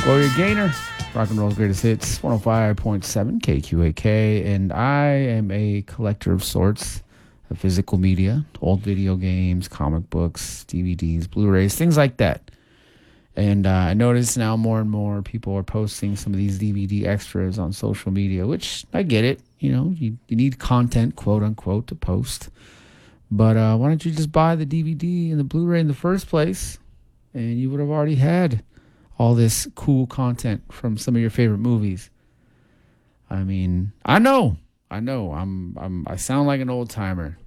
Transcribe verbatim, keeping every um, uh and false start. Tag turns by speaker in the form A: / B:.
A: Gloria Gaynor, rock and roll's greatest hits, one oh five point seven K Q A K, and I am a collector of sorts of physical media, old video games, comic books, D V Ds, Blu-rays, things like that. And uh, I notice now more and more people are posting some of these D V D extras on social media, which I get it. You know, you, you need content, quote unquote, to post. But uh, why don't you just buy the D V D and the Blu-ray in the first place? And you would have already had all this cool content from some of your favorite movies. I mean, I know, I know, I'm, I'm, I sound like an old timer,